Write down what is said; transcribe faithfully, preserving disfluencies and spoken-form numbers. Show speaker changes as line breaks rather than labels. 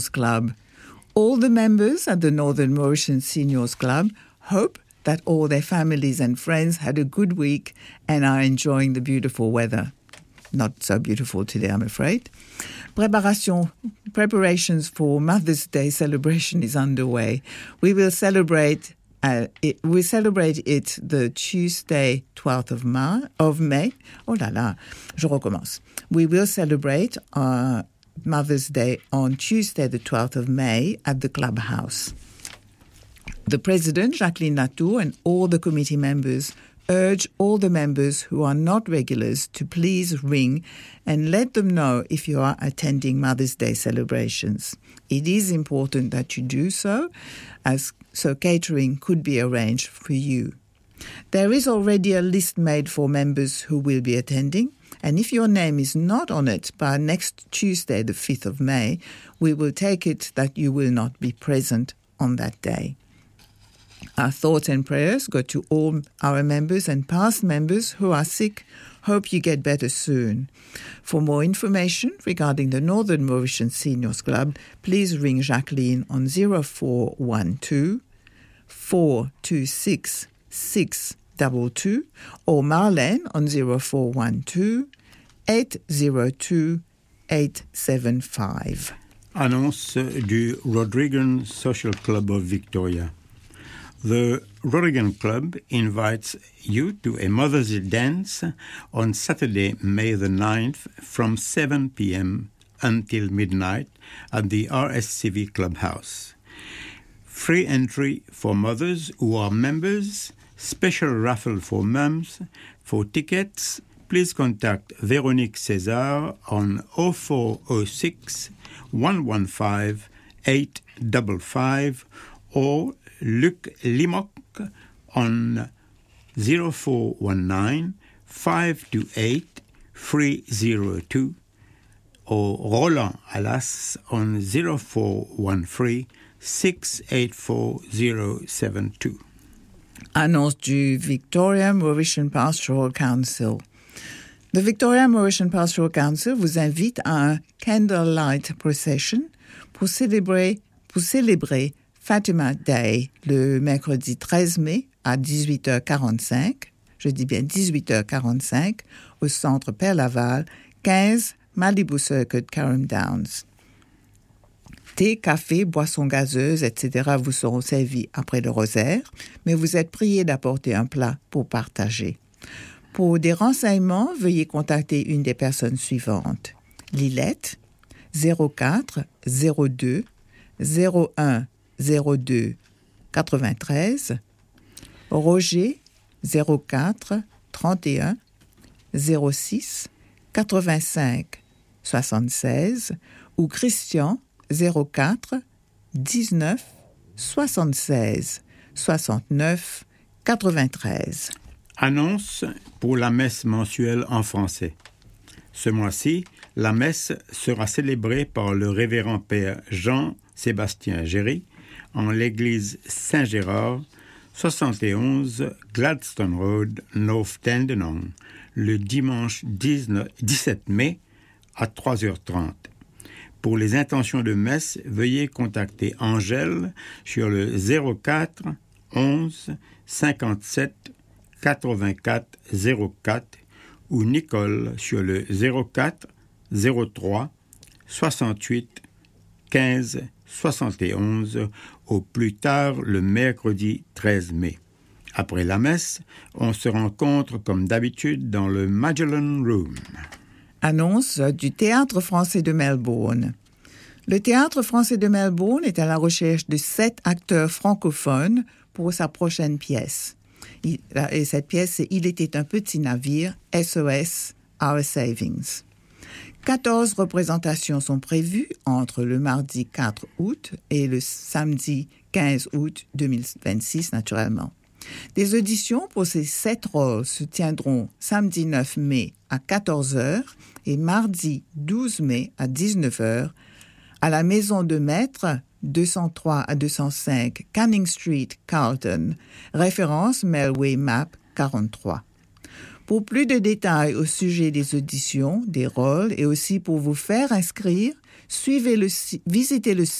Club. All the members at the Northern Mauritian Seniors Club hope that all their families and friends had a good week and are enjoying the beautiful weather. Not so beautiful today, I'm afraid. Preparation, preparations for Mother's Day celebration is underway. We will celebrate uh, it, we celebrate it the Tuesday twelfth of, Mar- of May. Oh là là, je recommence. We will celebrate uh, Mother's Day on Tuesday the twelfth of May at the clubhouse. The President, Jacqueline Latour, and all the committee members urge all the members who are not regulars to please ring and let them know if you are attending Mother's Day celebrations. It is important that you do so, as so catering could be arranged for you. There is already a list made for members who will be attending, and if your name is not on it by next Tuesday, the fifth of May, we will take it that you will not be present on that day. Our thoughts and prayers go to all our members and past members who are sick. Hope you get better soon. For more information regarding the Northern Mauritian Seniors Club, please ring Jacqueline on zero four one two, four two six, six two two or Marlène on zero four one two, eight zero two, eight seven five.
Annonce du Rodrigan Social Club of Victoria. The Rodrigan Club invites you to a Mother's Day dance on Saturday, May the ninth from seven p.m. until midnight at the R S C V Clubhouse. Free entry for mothers who are members, special raffle for mums. For tickets, please contact Véronique César on oh four oh six, one one five, eight five five or Luc Limoc on zero four one nine, five two eight, three zero two or Roland Alas on zero four one three, six eight four zero seven two.
Annonce du Victoria Mauritian Pastoral Council. The Victoria Mauritian Pastoral Council vous invite à un candlelight procession pour célébrer, pour célébrer Fatima Day le mercredi treize mai à dix-huit heures quarante-cinq, je dis bien dix-huit heures quarante-cinq, au centre Père Laval, quinze Malibu Circuit, Carrum Downs. Thé, café, boissons gazeuses, et cetera vous seront servis après le rosaire, mais vous êtes priés d'apporter un plat pour partager. Pour des renseignements, veuillez contacter une des personnes suivantes. Lilette, zéro quatre zéro deux zéro un zéro deux quatre-vingt-treize, Roger, zéro quatre trente et un zéro six quatre-vingt-cinq soixante-seize ou Christian, zéro quatre dix-neuf soixante-seize soixante-neuf quatre-vingt-treize.
Annonce pour la messe mensuelle en français. Ce mois-ci, la messe sera célébrée par le révérend père Jean-Sébastien Géry en l'église Saint-Gérard, soixante et onze Gladstone Road, North Dandenong, le dimanche dix-sept mai à trois heures trente. Pour les intentions de messe, veuillez contacter Angèle sur le zéro quatre onze cinquante-sept quatre-vingt-quatre zéro quatre ou Nicole sur le zéro quatre zéro trois soixante-huit quinze soixante et onze au plus tard le mercredi treize mai. Après la messe, on se rencontre comme d'habitude dans le Magellan Room.
Annonce du Théâtre français de Melbourne. Le Théâtre français de Melbourne est à la recherche de sept acteurs francophones pour sa prochaine pièce. Il, et cette pièce, c'est « Il était un petit navire », S O S, Our Savings. quatorze représentations sont prévues entre le mardi quatre août et le samedi quinze août deux mille vingt-six, naturellement. Des auditions pour ces sept rôles se tiendront samedi neuf mai à quatorze heures et mardi douze mai à dix-neuf heures à la Maison de Maître deux cent trois à deux cent cinq Canning Street, Carlton, référence Melway Map quarante-trois. Pour plus de détails au sujet des auditions, des rôles et aussi pour vous faire inscrire, suivez le, visitez le